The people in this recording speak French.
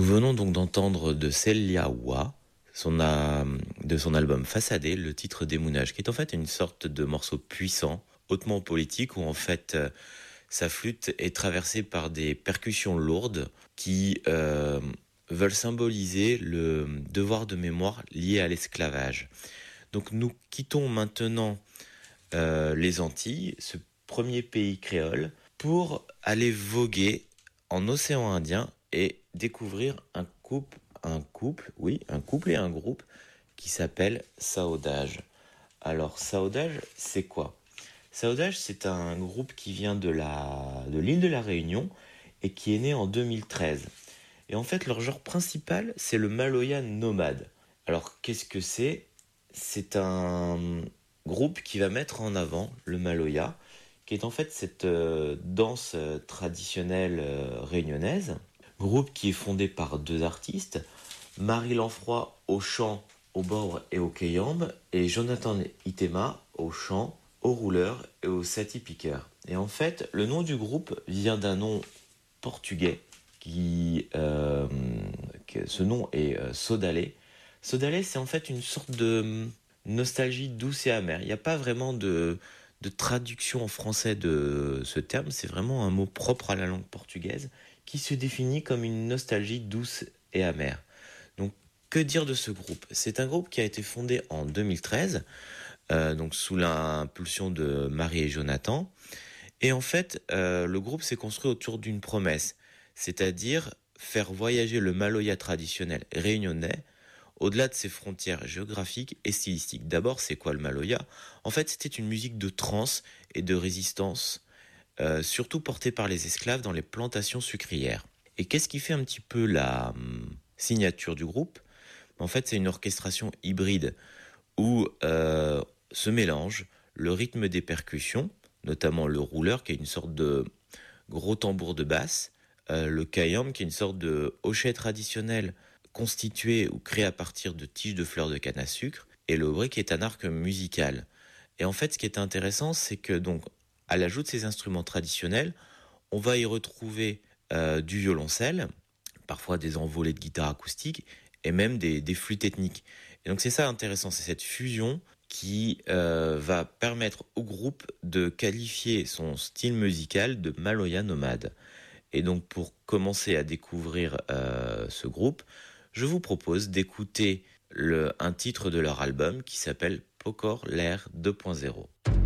Nous venons donc d'entendre de Celia Wa, de son album Façadé, le titre Démounage, qui est en fait une sorte de morceau puissant, hautement politique, où en fait sa flûte est traversée par des percussions lourdes qui veulent symboliser le devoir de mémoire lié à l'esclavage. Donc nous quittons maintenant les Antilles, ce premier pays créole, pour aller voguer en océan Indien et découvrir un couple et un groupe qui s'appelle Saodage. Alors Saodage, c'est quoi? Saodage, c'est un groupe qui vient de l'île de la Réunion et qui est né en 2013. Et en fait, leur genre principal, c'est le maloya nomade. Alors, qu'est-ce que c'est? C'est un groupe qui va mettre en avant le maloya, qui est en fait cette danse traditionnelle réunionnaise. Groupe qui est fondé par deux artistes, Marie Lanfroy au chant, au bord et au kayambe, et Jonathan Itema au chant, au rouleur et au sati piqueur. Et en fait, le nom du groupe vient d'un nom portugais, ce nom est Sodalé. Sodalé, c'est en fait une sorte de nostalgie douce et amère. Il n'y a pas vraiment de traduction en français de ce terme, c'est vraiment un mot propre à la langue portugaise qui se définit comme une nostalgie douce et amère. Donc, que dire de ce groupe? C'est un groupe qui a été fondé en 2013, donc sous l'impulsion de Marie et Jonathan. Et en fait, le groupe s'est construit autour d'une promesse, c'est-à-dire faire voyager le maloya traditionnel réunionnais au-delà de ses frontières géographiques et stylistiques. D'abord, c'est quoi le maloya? En fait, c'était une musique de trance et de résistance, surtout portée par les esclaves dans les plantations sucrières. Et qu'est-ce qui fait un petit peu la signature du groupe? En fait, c'est une orchestration hybride où se mélange le rythme des percussions, notamment le rouleur qui est une sorte de gros tambour de basse, le kayam qui est une sorte de hochet traditionnel constitué ou créé à partir de tiges de fleurs de canne à sucre, et le obré qui est un arc musical. Et en fait, ce qui est intéressant, c'est que donc, à l'ajout de ces instruments traditionnels, on va y retrouver du violoncelle, parfois des envolées de guitare acoustique, et même des flûtes ethniques. Et donc c'est ça intéressant, c'est cette fusion qui va permettre au groupe de qualifier son style musical de maloya nomade. Et donc pour commencer à découvrir ce groupe, je vous propose d'écouter un titre de leur album qui s'appelle Pokor L'air 2.0.